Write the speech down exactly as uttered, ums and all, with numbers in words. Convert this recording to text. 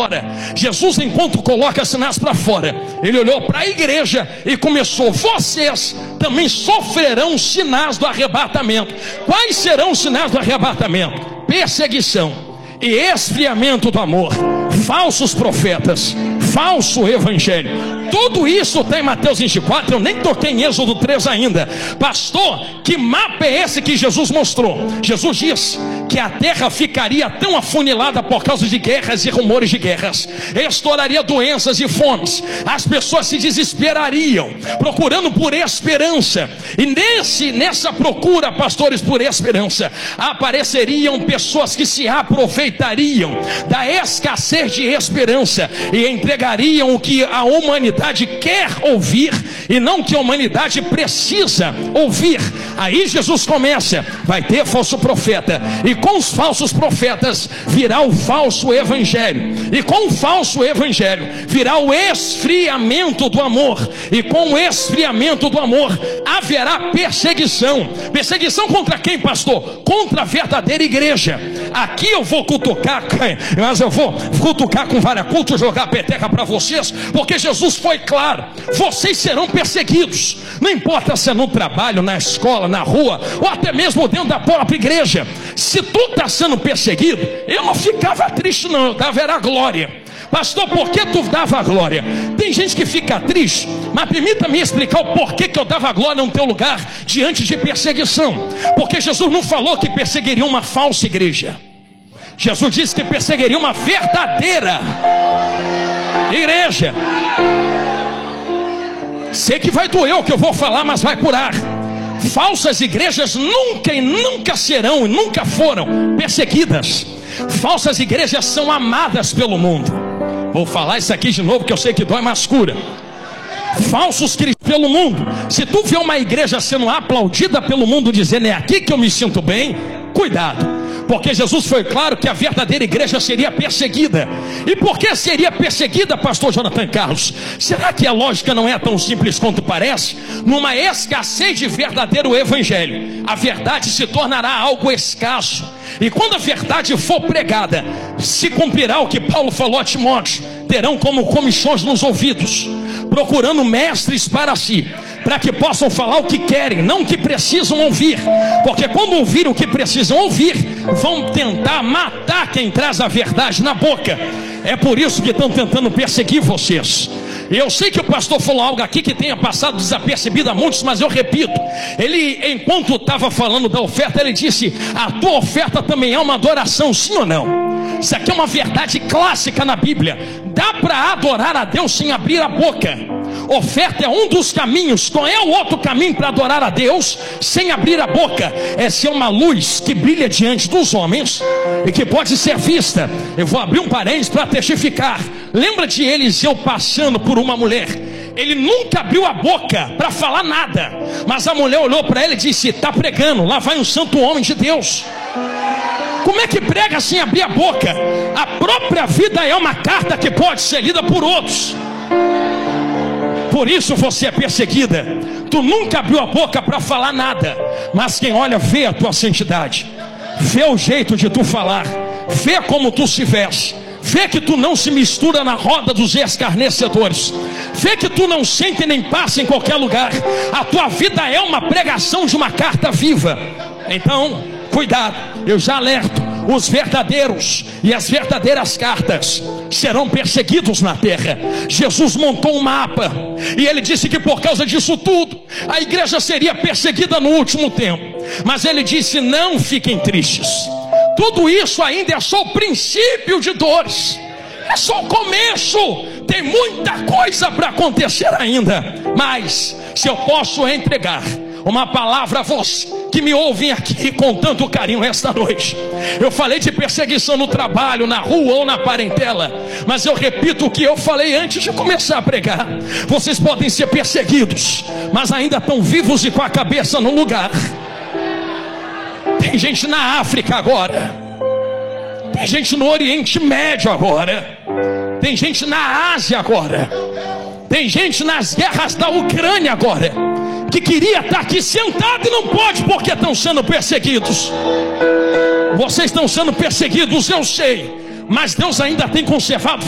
fora. Jesus, enquanto coloca sinais para fora, ele olhou para a igreja e começou: vocês também sofrerão sinais do arrebatamento. Quais serão os sinais do arrebatamento? Perseguição e esfriamento do amor, falsos profetas, falso evangelho. Tudo isso está em Mateus vinte e quatro. Eu nem toquei em Êxodo três ainda. Pastor, que mapa é esse que Jesus mostrou? Jesus diz que a terra ficaria tão afunilada por causa de guerras e rumores de guerras, estouraria doenças e fomes, as pessoas se desesperariam procurando por esperança, e nesse, nessa procura, pastores, por esperança, apareceriam pessoas que se aproveitariam da escassez de esperança e entregariam o que a humanidade quer ouvir e não o que a humanidade precisa ouvir. Aí Jesus começa: vai ter falso profeta, e com os falsos profetas virá o falso evangelho, e com o falso evangelho virá o esfriamento do amor, e com o esfriamento do amor haverá perseguição. Perseguição contra quem, pastor? Contra a verdadeira igreja. Aqui eu vou cutucar, mas eu vou cutucar com vara culto, jogar peteca para vocês, porque Jesus foi claro: vocês serão perseguidos. Não importa se é no trabalho, na escola, na rua, ou até mesmo dentro da própria igreja. Se tu está sendo perseguido, eu não ficava triste não, eu dava era glória. Pastor, por que tu dava glória? Tem gente que fica triste, mas permita-me explicar o porquê que eu dava glória no teu lugar diante de perseguição. Porque Jesus não falou que perseguiria uma falsa igreja. Jesus disse que perseguiria uma verdadeira igreja. Sei que vai doer o que eu vou falar, mas vai curar. Falsas igrejas nunca e nunca serão e nunca foram perseguidas. Falsas igrejas são amadas pelo mundo. Vou falar isso aqui de novo, que eu sei que dói, mas cura. Falsos cristãos pelo mundo. Se tu vê uma igreja sendo aplaudida pelo mundo, dizendo: é aqui que eu me sinto bem, cuidado. Porque Jesus foi claro que a verdadeira igreja seria perseguida. E por que seria perseguida, pastor Jonathan Carlos? Será que a lógica não é tão simples quanto parece? Numa escassez de verdadeiro evangelho, a verdade se tornará algo escasso. E quando a verdade for pregada, se cumprirá o que Paulo falou a Timóteo: terão como comichões nos ouvidos, procurando mestres para si, para que possam falar o que querem, não o que precisam ouvir. Porque quando ouvirem o que precisam ouvir, vão tentar matar quem traz a verdade na boca. É por isso que estão tentando perseguir vocês. Eu sei que o pastor falou algo aqui que tenha passado desapercebido a muitos, mas eu repito: ele, enquanto estava falando da oferta, ele disse: a tua oferta também é uma adoração, sim ou não? Isso aqui é uma verdade clássica na Bíblia. Dá para adorar a Deus sem abrir a boca. Oferta é um dos caminhos. Qual é o outro caminho para adorar a Deus sem abrir a boca? É ser uma luz que brilha diante dos homens e que pode ser vista. Eu vou abrir um parênteses para testificar. Lembra de Eliseu passando por uma mulher? Ele nunca abriu a boca para falar nada, mas a mulher olhou para ele e disse: está pregando, lá vai um santo homem de Deus. Como é que prega sem abrir a boca? A própria vida é uma carta que pode ser lida por outros. Por isso você é perseguida. Tu nunca abriu a boca para falar nada, mas quem olha vê a tua santidade, vê o jeito de tu falar, vê como tu se veste, vê que tu não se mistura na roda dos escarnecedores, vê que tu não sente nem passa em qualquer lugar. A tua vida é uma pregação de uma carta viva. Então, cuidado, eu já alerto: os verdadeiros e as verdadeiras cartas serão perseguidos na terra. Jesus montou um mapa e ele disse que por causa disso tudo a igreja seria perseguida no último tempo. Mas ele disse: não fiquem tristes, tudo isso ainda é só o princípio de dores, é só o começo. Tem muita coisa para acontecer ainda. Mas se eu posso entregar uma palavra a você que me ouvem aqui com tanto carinho esta noite, eu falei de perseguição no trabalho, na rua ou na parentela, mas eu repito o que eu falei antes de começar a pregar: vocês podem ser perseguidos, mas ainda estão vivos e com a cabeça no lugar. Tem gente na África agora, tem gente no Oriente Médio agora, tem gente na Ásia agora, tem gente nas guerras da Ucrânia agora, que queria estar aqui sentado e não pode porque estão sendo perseguidos. Vocês estão sendo perseguidos, eu sei, mas Deus ainda tem conservado